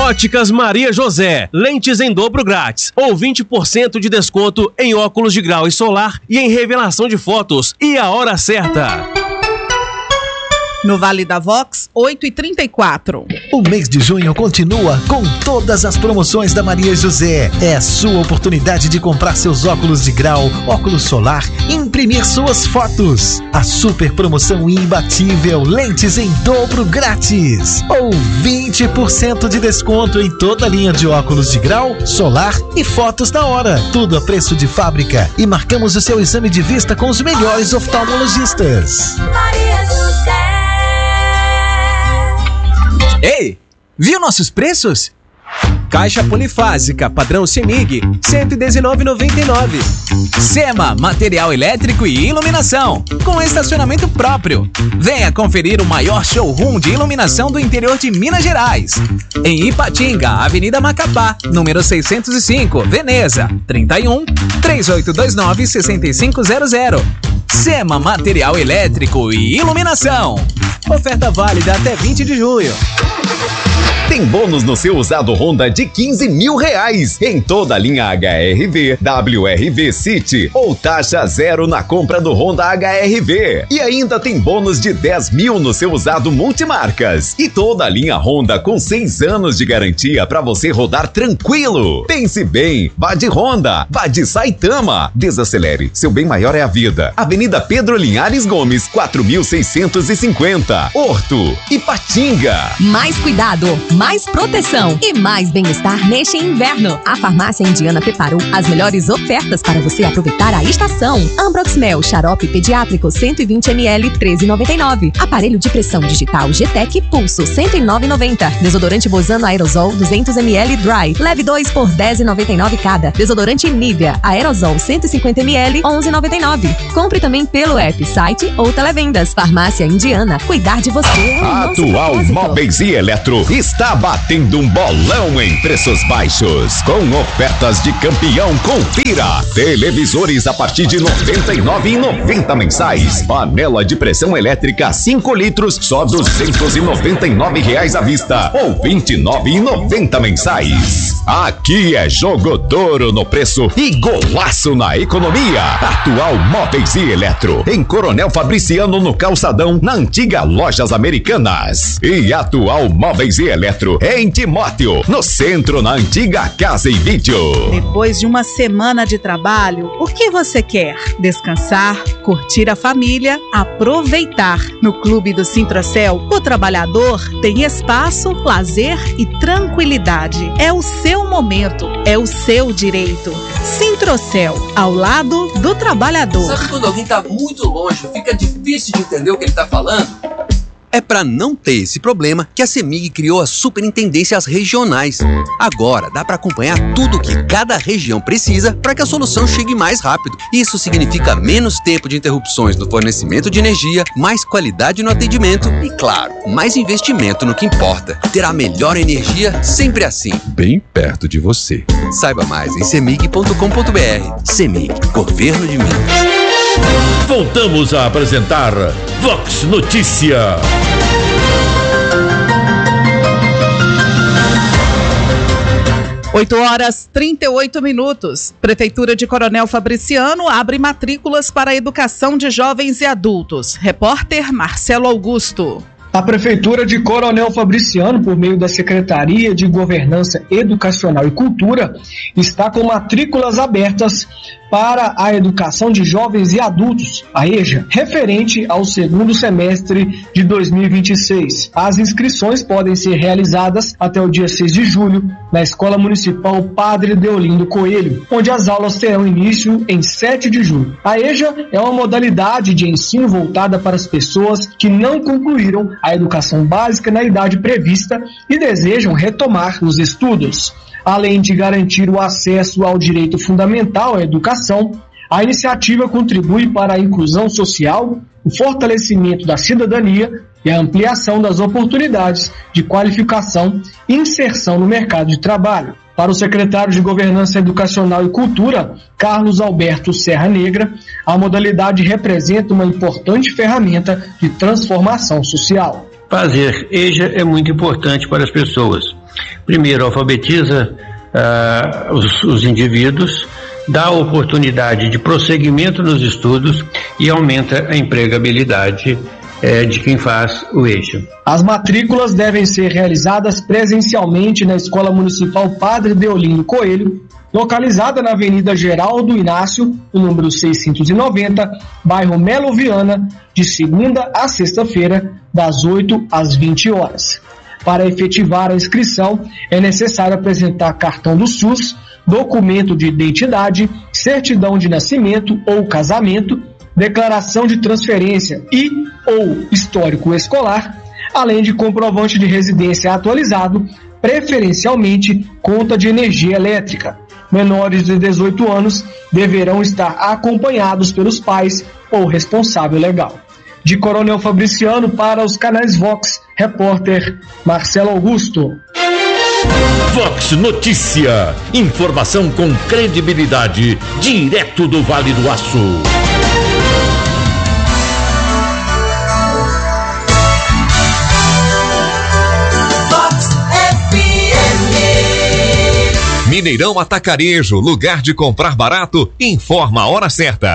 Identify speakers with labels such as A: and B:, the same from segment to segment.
A: Óticas Maria José, lentes em dobro grátis, ou 20% de desconto em óculos de grau e solar e em revelação de fotos. E a hora certa.
B: No Vale da Vox, 8h34.
C: O mês de junho continua com todas as promoções da Maria José. É a sua oportunidade de comprar seus óculos de grau, óculos solar e imprimir suas fotos. A super promoção imbatível, lentes em dobro grátis. Ou 20% de desconto em toda a linha de óculos de grau, solar e fotos na hora. Tudo a preço de fábrica. E marcamos o seu exame de vista com os melhores oftalmologistas.
D: Maria José.
E: Ei, viu nossos preços? Caixa polifásica, padrão CEMIG, R$ 119,99. SEMA, material elétrico e iluminação, com estacionamento próprio. Venha conferir o maior showroom de iluminação do interior de Minas Gerais. Em Ipatinga, Avenida Macapá, número 605, Veneza, 31-3829-6500. SEMA, material elétrico e iluminação. Oferta válida até 20 de junho.
F: Tem bônus no seu usado Honda de R$15 mil em toda a linha HR-V, WR-V City ou taxa zero na compra do Honda HR-V. E ainda tem bônus de R$10 mil no seu usado multimarcas. E toda a linha Honda com 6 anos de garantia para você rodar tranquilo. Pense bem, vá de Honda, vá de Saitama. Desacelere, seu bem maior é a vida. Avenida Pedro Linhares Gomes, 4650. Horto, Ipatinga.
G: Mais cuidado, mais proteção e mais bem-estar neste inverno. A Farmácia Indiana preparou as melhores ofertas para você aproveitar a estação. Ambroxmel, xarope pediátrico 120 ml, 13,99. Aparelho de pressão digital GTEC Pulso, 109,90. Desodorante Bozano Aerosol 200 ml Dry, leve 2 por 10,99 cada. Desodorante Nivea Aerosol 150 ml, 11,99. Compre também pelo app, site ou televendas. Farmácia Indiana, cuidar de você é o nosso
F: Atual
G: propósito.
F: Móveis e Eletro está batendo um bolão em preços baixos. Com ofertas de campeão, confira. Televisores a partir de R$ 99,90 mensais. Panela de pressão elétrica 5 litros, só R$ 299 à vista ou R$ 29,90 mensais. Aqui é jogo touro no preço e golaço na economia. Atual Móveis e Eletro, em Coronel Fabriciano, no Calçadão, na antiga Lojas Americanas. E Atual Móveis e Eletro em Timóteo, no centro, na antiga Casa e Vídeo.
B: Depois de uma semana de trabalho, o que você quer? Descansar, curtir a família, aproveitar. No Clube do Sintrocel, o trabalhador tem espaço, lazer e tranquilidade. É o seu momento, é o seu direito. Sintrocel, ao lado do trabalhador.
H: Sabe quando alguém está muito longe, fica difícil de entender o que ele está falando?
I: É para não ter esse problema que a CEMIG criou as superintendências regionais. Agora dá para acompanhar tudo o que cada região precisa para que a solução chegue mais rápido. Isso significa menos tempo de interrupções no fornecimento de energia, mais qualidade no atendimento e, claro, mais investimento no que importa. Ter a melhor energia sempre assim, bem perto de você. Saiba mais em cemig.com.br. CEMIG, Governo de Minas.
J: Voltamos a apresentar Vox Notícia.
B: Oito horas 38 minutos. Prefeitura de Coronel Fabriciano abre matrículas para a educação de jovens e adultos. Repórter Marcelo Augusto.
K: A Prefeitura de Coronel Fabriciano, por meio da Secretaria de Governança Educacional e Cultura, está com matrículas abertas para a educação de jovens e adultos, a EJA, referente ao segundo semestre de 2026. As inscrições podem ser realizadas até o dia 6 de julho na Escola Municipal Padre Deolindo Coelho, onde as aulas terão início em 7 de julho. A EJA é uma modalidade de ensino voltada para as pessoas que não concluíram a educação básica na idade prevista e desejam retomar os estudos. Além de garantir o acesso ao direito fundamental à educação, a iniciativa contribui para a inclusão social, o fortalecimento da cidadania e a ampliação das oportunidades de qualificação e inserção no mercado de trabalho. Para o secretário de Governança Educacional e Cultura, Carlos Alberto Serra Negra, a modalidade representa uma importante ferramenta de transformação social.
L: Fazer EJA é muito importante para as pessoas.
D: Primeiro, alfabetiza os indivíduos, dá oportunidade de prosseguimento nos estudos e aumenta a empregabilidade de quem faz o eixo.
K: As matrículas devem ser realizadas presencialmente na Escola Municipal Padre Deolindo Coelho, localizada na Avenida Geraldo Inácio, no número 690, bairro Melo Viana, de segunda a sexta-feira, das 8 às 20 horas. Para efetivar a inscrição, é necessário apresentar cartão do SUS, documento de identidade, certidão de nascimento ou casamento, declaração de transferência e ou histórico escolar, além de comprovante de residência atualizado, preferencialmente conta de energia elétrica. Menores de 18 anos deverão estar acompanhados pelos pais ou responsável legal. De Coronel Fabriciano para os canais Vox, repórter Marcelo Augusto.
J: Vox Notícia. Informação com credibilidade, direto do Vale do Aço.
F: Mineirão Atacarejo, lugar de comprar barato, informa a hora certa.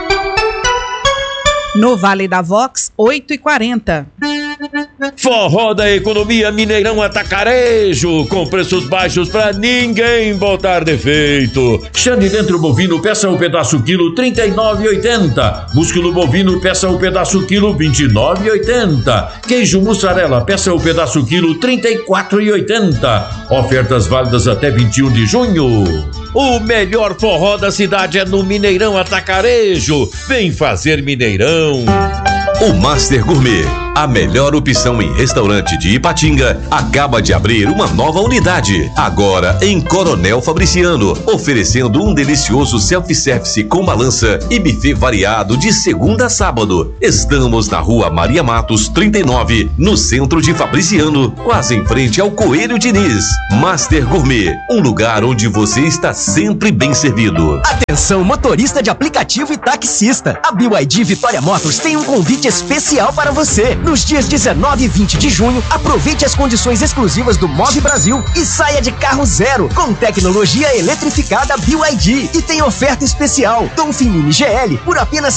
B: No Vale da Vox, 8h40.
J: Forró da Economia Mineirão Atacarejo, com preços baixos pra ninguém botar defeito. Xande dentro bovino, peça o pedaço quilo, R$39,80. Músculo bovino, peça o pedaço quilo, R$29,80. Queijo mussarela, peça o pedaço quilo, R$34,80. Ofertas válidas até 21 de junho. O melhor forró da cidade é no Mineirão Atacarejo. Vem fazer Mineirão.
F: O Master Gourmet, a melhor opção em restaurante de Ipatinga, acaba de abrir uma nova unidade, agora em Coronel Fabriciano, oferecendo um delicioso self-service com balança e buffet variado de segunda a sábado. Estamos na Rua Maria Matos, 39, no centro de Fabriciano, quase em frente ao Coelho Diniz. Master Gourmet, um lugar onde você está sempre bem servido.
L: Atenção, motorista de aplicativo e taxista. A BYD Vitória Motors tem um convite especial para você. Nos dias 19 e 20 de junho, aproveite as condições exclusivas do Move Brasil e saia de carro zero com tecnologia eletrificada BYD. E tem oferta especial Dolphin Mini GL por apenas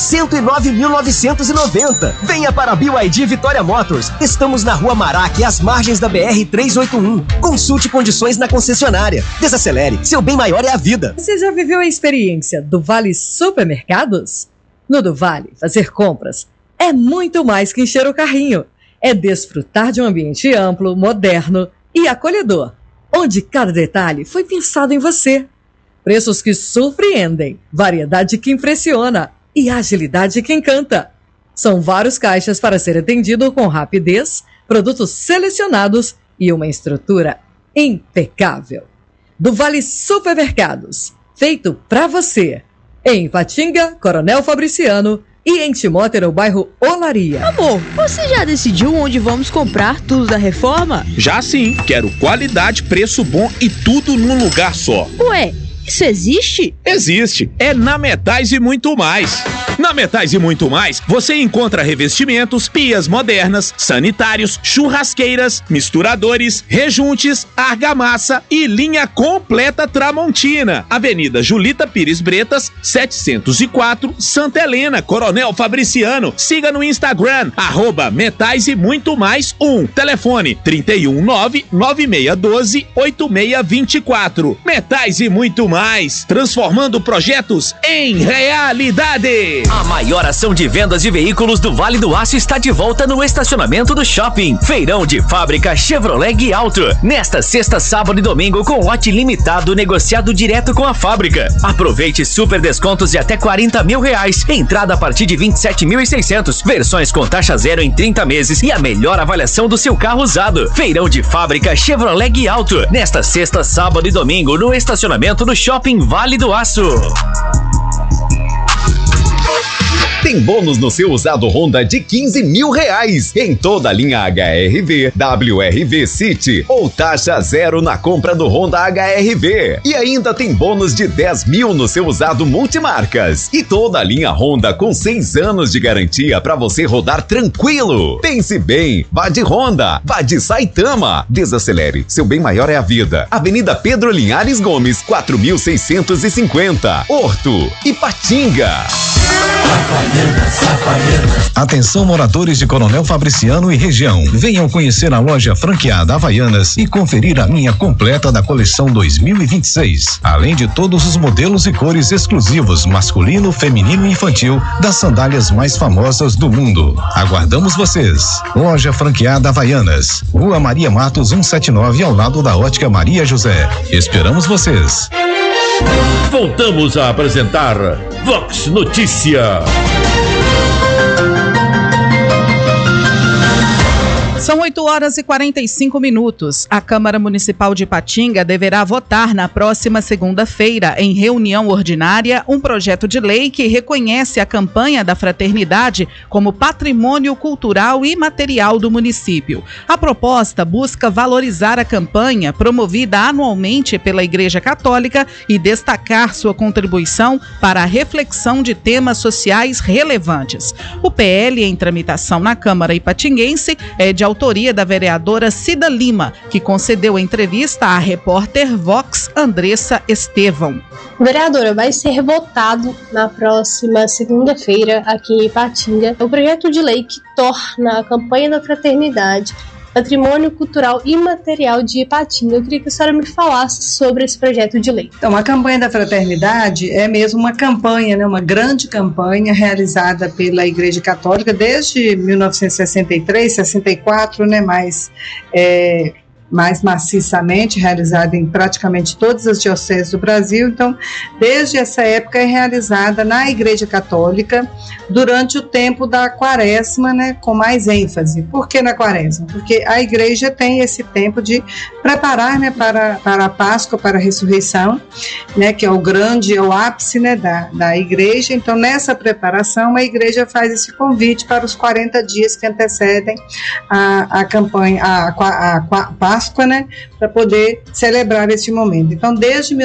L: R$109.990. Venha para a BYD Vitória Motors. Estamos na Rua Maraque, às margens da BR-381. Consulte condições na concessionária. Desacelere, seu bem maior é a vida.
M: Você já viveu a experiência do Vale Supermercados? No do Vale, fazer compras é muito mais que encher o carrinho. É desfrutar de um ambiente amplo, moderno e acolhedor, onde cada detalhe foi pensado em você. Preços que surpreendem, variedade que impressiona e agilidade que encanta. São vários caixas para ser atendido com rapidez, produtos selecionados e uma estrutura impecável. Do Vale Supermercados, feito para você. Em Ipatinga, Coronel Fabriciano, e em Timóteo, no bairro Olaria.
N: Amor, você já decidiu onde vamos comprar tudo da reforma?
O: Já sim, quero qualidade, preço bom e tudo num lugar só.
N: Ué, isso existe?
O: Existe, é na Metais e Muito Mais. Na Metais e Muito Mais, você encontra revestimentos, pias modernas, sanitários, churrasqueiras, misturadores, rejuntes, argamassa e linha completa Tramontina. Avenida Julita Pires Bretas, 704, Santa Helena, Coronel Fabriciano. Siga no Instagram, @Metais e Muito Mais 1. Telefone 319-9612-8624. Metais e Muito Mais, transformando projetos em realidade.
P: A maior ação de vendas de veículos do Vale do Aço está de volta no estacionamento do shopping. Feirão de fábrica Chevrolet Gui Auto. Nesta sexta, sábado e domingo com lote limitado negociado direto com a fábrica. Aproveite super descontos de até R$40 mil. Entrada a partir de 27.600. Versões com taxa zero em 30 meses e a melhor avaliação do seu carro usado. Feirão de fábrica Chevrolet Gui Auto. Nesta sexta, sábado e domingo no estacionamento do shopping Vale do Aço.
F: Tem bônus no seu usado Honda de R$15 mil em toda a linha HR-V, WR-V City ou taxa zero na compra do Honda HR-V. E ainda tem bônus de R$10 mil no seu usado multimarcas. E toda a linha Honda com 6 anos de garantia para você rodar tranquilo. Pense bem, vá de Honda, vá de Saitama. Desacelere, seu bem maior é a vida. Avenida Pedro Linhares Gomes, 4650, Horto, Ipatinga.
Q: Atenção, moradores de Coronel Fabriciano e região. Venham conhecer a loja franqueada Havaianas e conferir a linha completa da coleção 2026. Além de todos os modelos e cores exclusivos, masculino, feminino e infantil, das sandálias mais famosas do mundo. Aguardamos vocês. Loja franqueada Havaianas, Rua Maria Matos 179, ao lado da Ótica Maria José. Esperamos vocês.
J: Voltamos a apresentar Vox Notícia.
B: São 8h45. A Câmara Municipal de Ipatinga deverá votar na próxima segunda-feira, em reunião ordinária, um projeto de lei que reconhece a campanha da fraternidade como patrimônio cultural e material do município. A proposta busca valorizar a campanha, promovida anualmente pela Igreja Católica, e destacar sua contribuição para a reflexão de temas sociais relevantes. O PL em tramitação na Câmara Ipatinguense é de autoria da vereadora Cida Lima, que concedeu entrevista à repórter Vox Andressa Estevão.
R: Vereadora, vai ser votado na próxima segunda-feira aqui em Ipatinga o projeto de lei que torna a campanha da fraternidade patrimônio cultural imaterial de Ipatinga. Eu queria que a senhora me falasse sobre esse projeto de lei.
S: Então, a campanha da fraternidade é mesmo uma campanha, né, uma grande campanha realizada pela Igreja Católica desde 1963, 64, né, mais maciçamente, realizada em praticamente todas as dioceses do Brasil. Então, desde essa época é realizada na Igreja Católica durante o tempo da Quaresma, né, com mais ênfase. Por que na Quaresma? Porque a Igreja tem esse tempo de preparar, né, para a Páscoa, para a ressurreição, né, que é o ápice, né, da Igreja. Então, nessa preparação, a Igreja faz esse convite para os 40 dias que antecedem a campanha, a Páscoa, né, para poder celebrar este momento. Então, desde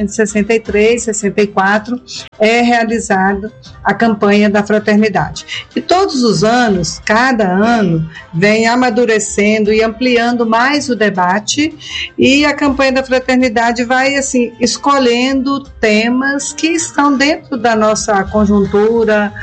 S: 1963, 64, é realizada a campanha da fraternidade. E todos os anos, cada ano, vem amadurecendo e ampliando mais o debate, e a campanha da fraternidade vai, assim, escolhendo temas que estão dentro da nossa conjuntura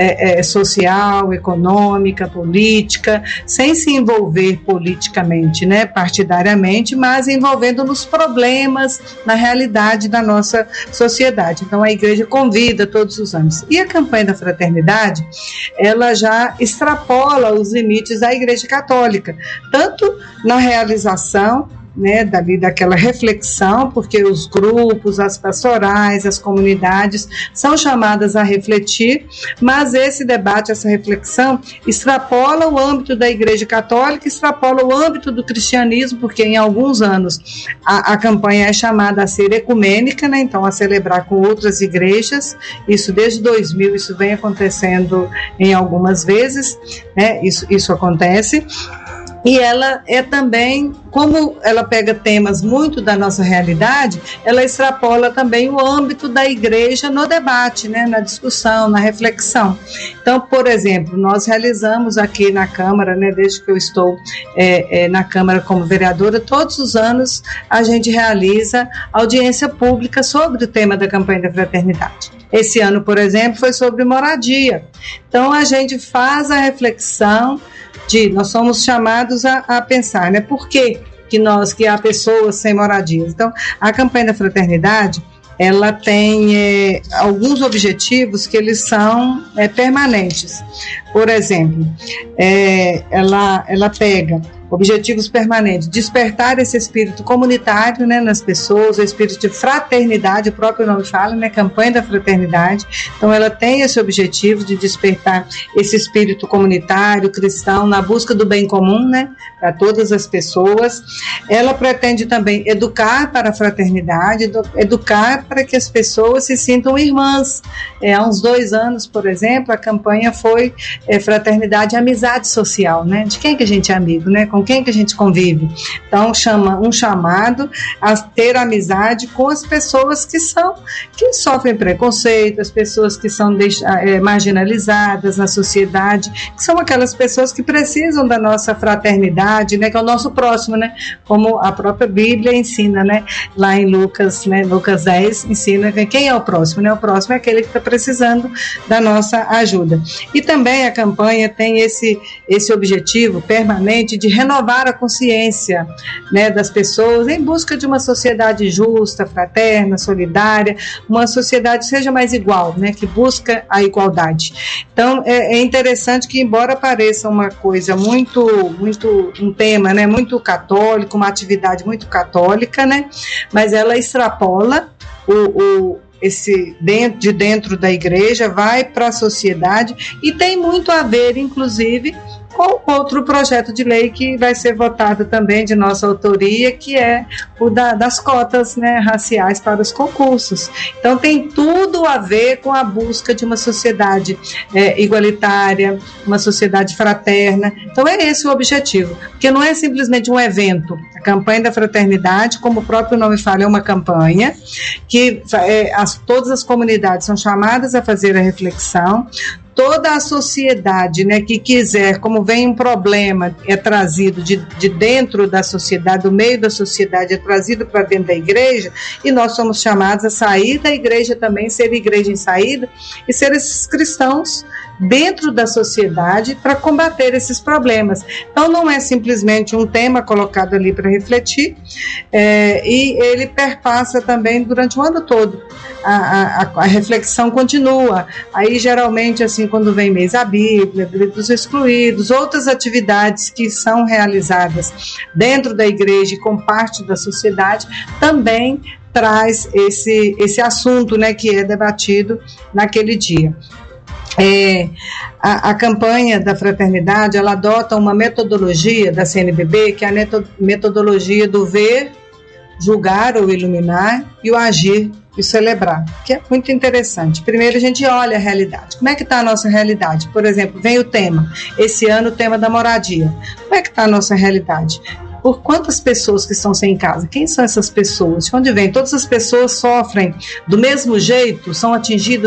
S: social, econômica, política, sem se envolver politicamente, né, partidariamente, mas envolvendo nos problemas, na realidade da nossa sociedade. Então, a Igreja convida todos os anos. E a campanha da fraternidade, ela já extrapola os limites da Igreja Católica, tanto na realização, né, daquela reflexão, porque os grupos, as pastorais, as comunidades são chamadas a refletir, mas esse debate, essa reflexão extrapola o âmbito da Igreja Católica, extrapola o âmbito do cristianismo, porque em alguns anos a campanha é chamada a ser ecumênica, né, então a celebrar com outras igrejas. Isso desde 2000, isso vem acontecendo em algumas vezes, né, isso acontece. E ela é também, como ela pega temas muito da nossa realidade, ela extrapola também o âmbito da igreja no debate, né, na discussão, na reflexão. Então, por exemplo, nós realizamos aqui na Câmara, né, desde que eu estou na Câmara como vereadora, todos os anos a gente realiza audiência pública sobre o tema da campanha da fraternidade. Esse ano, por exemplo, foi sobre moradia. Então, a gente faz a reflexão nós somos chamados a pensar, né? Por que há pessoas sem moradias? Então, a campanha da fraternidade, ela tem alguns objetivos que eles são permanentes. Por exemplo, ela pega objetivos permanentes, despertar esse espírito comunitário, né, nas pessoas, o espírito de fraternidade, o próprio nome fala, né, campanha da fraternidade. Então ela tem esse objetivo de despertar esse espírito comunitário, cristão, na busca do bem comum, né, para todas as pessoas. Ela pretende também educar para a fraternidade, educar para que as pessoas se sintam irmãs. Há uns 2 anos, por exemplo, a campanha foi Fraternidade e Amizade Social, né? De quem que a gente é amigo, né? Com quem que a gente convive? Então, chama um chamado a ter amizade com as pessoas que sofrem preconceito, as pessoas que são marginalizadas na sociedade, que são aquelas pessoas que precisam da nossa fraternidade, né? Que é o nosso próximo, né? Como a própria Bíblia ensina, né? Lá em Lucas, né? Lucas 10 ensina quem é o próximo, né? O próximo é aquele que está precisando da nossa ajuda. E também a campanha tem esse objetivo permanente de renovar a consciência, né, das pessoas em busca de uma sociedade justa, fraterna, solidária, uma sociedade que seja mais igual, né, que busca a igualdade. Então é interessante que, embora pareça uma coisa um tema, né, muito católico, uma atividade muito católica, né, mas ela extrapola dentro da igreja, vai para a sociedade e tem muito a ver, inclusive, com outro projeto de lei que vai ser votado também de nossa autoria, que é o das cotas, né, raciais para os concursos. Então tem tudo a ver com a busca de uma sociedade igualitária, uma sociedade fraterna. Então é esse o objetivo, porque não é simplesmente um evento. A campanha da fraternidade, como o próprio nome fala, é uma campanha que todas as comunidades são chamadas a fazer a reflexão. Toda a sociedade, né, que quiser, como vem um problema, é trazido de dentro da sociedade, do meio da sociedade, é trazido para dentro da igreja, e nós somos chamados a sair da igreja também, ser igreja em saída, e ser esses cristãos dentro da sociedade para combater esses problemas. Então não é simplesmente um tema colocado ali para refletir, e ele perpassa também durante o ano todo. A reflexão continua. Aí geralmente, assim, quando vem mês a Bíblia dos excluídos, outras atividades que são realizadas dentro da igreja e com parte da sociedade, também traz esse assunto, né, que é debatido naquele dia. A campanha da fraternidade, ela adota uma metodologia da CNBB, que é a metodologia do ver, julgar ou iluminar, e o agir e celebrar, que é muito interessante. Primeiro a gente olha a realidade. Como é que está a nossa realidade? Por exemplo, vem o tema, esse ano o tema da moradia. Como é que está a nossa realidade? Por quantas pessoas que estão sem casa? Quem são essas pessoas? De onde vem? Todas as pessoas sofrem do mesmo jeito, são atingidas